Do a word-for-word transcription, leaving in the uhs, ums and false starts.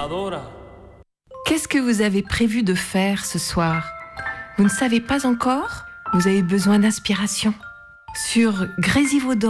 Qu'est-ce que vous avez prévu de faire ce soir ? Vous ne savez pas encore ? Vous avez besoin d'inspiration. Sur Grésivaudan,